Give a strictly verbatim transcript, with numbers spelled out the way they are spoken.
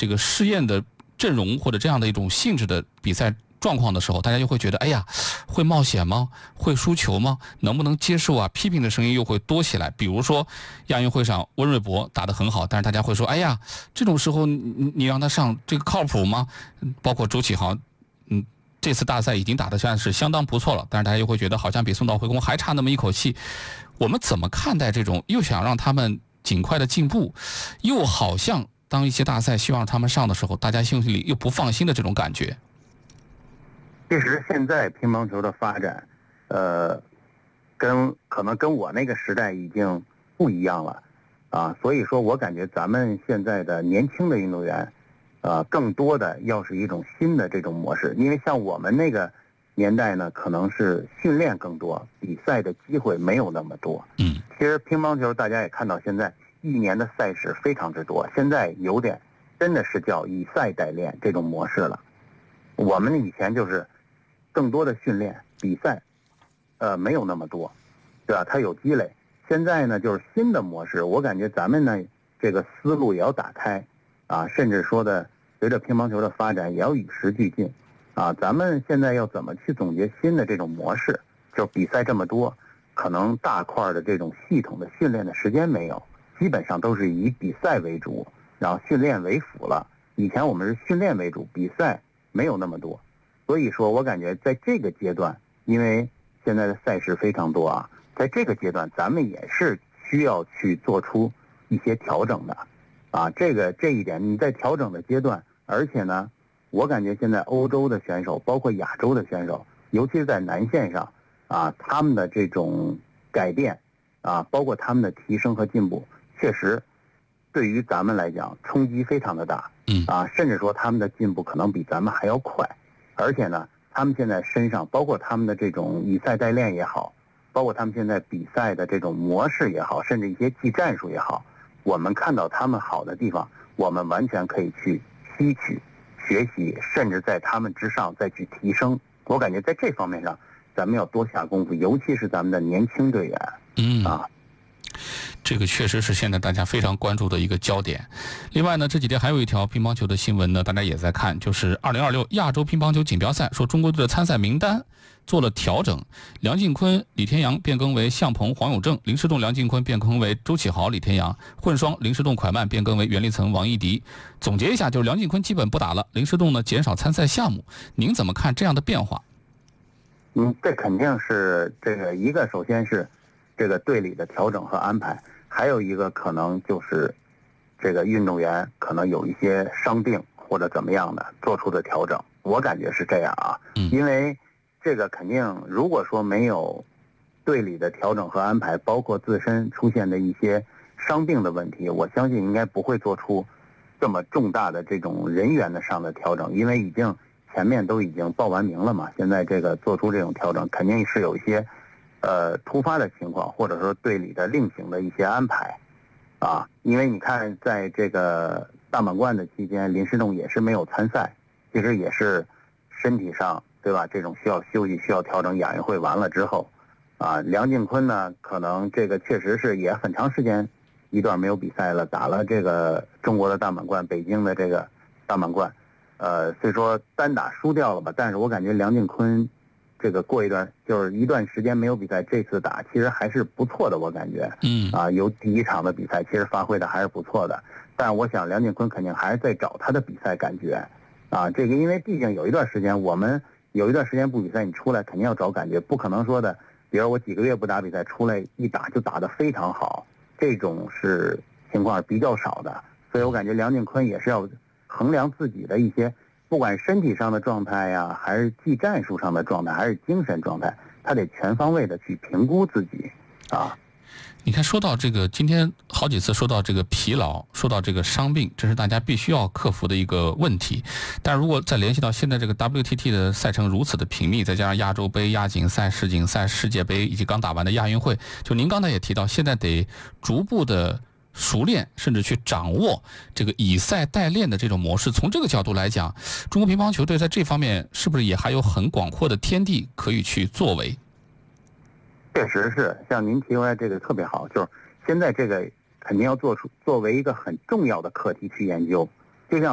这个试验的阵容或者这样的一种性质的比赛状况的时候，大家就会觉得，哎呀，会冒险吗？会输球吗？能不能接受啊？批评的声音又会多起来。比如说亚运会上温瑞博打得很好，但是大家会说，哎呀，这种时候你你让他上，这个靠谱吗？包括周启豪，嗯，这次大赛已经打得算是相当不错了，但是大家又会觉得好像比松岛惠公还差那么一口气。我们怎么看待这种又想让他们尽快的进步，又好像当一些大赛希望他们上的时候，大家心里又不放心的这种感觉？ 其实现在乒乓球的发展，呃，跟可能跟我那个时代已经不一样了，啊，所以说我感觉咱们现在的年轻的运动员，呃，更多的要是一种新的这种模式，因为像我们那个年代呢，可能是训练更多，比赛的机会没有那么多。 嗯， 其实乒乓球大家也看到，现在一年的赛事非常之多，现在有点真的是叫以赛代练这种模式了。我们以前就是更多的训练比赛，呃，没有那么多，对吧？它有积累。现在呢，就是新的模式，我感觉咱们呢这个思路也要打开，啊，甚至说的随着乒乓球的发展，也要与时俱进，啊，咱们现在要怎么去总结新的这种模式？就比赛这么多，可能大块的这种系统的训练的时间没有，基本上都是以比赛为主，然后训练为辅了。以前我们是训练为主，比赛没有那么多。所以说我感觉在这个阶段，因为现在的赛事非常多啊，在这个阶段咱们也是需要去做出一些调整的，啊，这个这一点你在调整的阶段，而且呢，我感觉现在欧洲的选手，包括亚洲的选手，尤其是在南线上，啊，他们的这种改变，啊，包括他们的提升和进步，确实对于咱们来讲冲击非常的大， 嗯， 啊，甚至说他们的进步可能比咱们还要快。而且呢，他们现在身上，包括他们的这种以赛代练也好，包括他们现在比赛的这种模式也好，甚至一些技战术也好，我们看到他们好的地方，我们完全可以去吸取、学习，甚至在他们之上再去提升。我感觉在这方面上，咱们要多下功夫，尤其是咱们的年轻队员， 嗯啊。 这个确实是现在大家非常关注的一个焦点。另外呢，这几天还有一条乒乓球的新闻呢，大家也在看，就是二零二六亚洲乒乓球锦标赛，说中国队的参赛名单做了调整，梁靖昆、李天阳变更为向鹏、黄永正，林诗栋、梁靖昆变更为周启豪、李天阳，混双林诗栋、蒯曼变更为袁立岑、王艺迪。总结一下，就是梁靖昆基本不打了，林诗栋呢减少参赛项目。您怎么看这样的变化？ 嗯，这肯定是这个一个，首先是这个队里的调整和安排，还有一个可能就是这个运动员可能有一些伤病或者怎么样的做出的调整，我感觉是这样啊。 嗯， 因为这个肯定如果说没有队里的调整和安排，包括自身出现的一些伤病的问题，我相信应该不会做出这么重大的这种人员的上的调整，因为已经前面都已经报完名了嘛，现在这个做出这种调整肯定是有一些呃，突发的情况，或者说队里的另行的一些安排，啊，因为你看，在这个大满贯的期间，林诗栋也是没有参赛，其实也是身体上，对吧？这种需要休息、需要调整。亚运会完了之后，啊，梁靖昆呢，可能这个确实是也很长时间一段没有比赛了，打了这个中国的大满贯、北京的这个大满贯，呃，虽说单打输掉了吧，但是我感觉梁靖昆这个过一段就是一段时间没有比赛，这次打其实还是不错的，我感觉， 嗯啊，有第一场的比赛其实发挥的还是不错的，但我想梁靖昆肯定还是在找他的比赛感觉，啊，这个因为毕竟有一段时间我们有一段时间不比赛，你出来肯定要找感觉，不可能说的，比如我几个月不打比赛出来一打就打得非常好，这种是情况是比较少的，所以我感觉梁靖昆也是要衡量自己的一些。不管身体上的状态呀，还是技战术上的状态，还是精神状态，他得全方位的去评估自己，啊。 你看，说到这个，今天好几次说到这个疲劳，说到这个伤病，这是大家必须要克服的一个问题。但如果再联系到现在这个 W T T 的赛程如此的频密，再加上亚洲杯、亚锦赛、世锦赛、世界杯以及刚打完的亚运会，就您刚才也提到，现在得逐步的熟练，甚至去掌握这个以赛代练的这种模式。从这个角度来讲，中国乒乓球队在这方面是不是也还有很广阔的天地可以去作为？ 确实是，像您提出来这个特别好，就是现在这个肯定要做出作为一个很重要的课题去研究，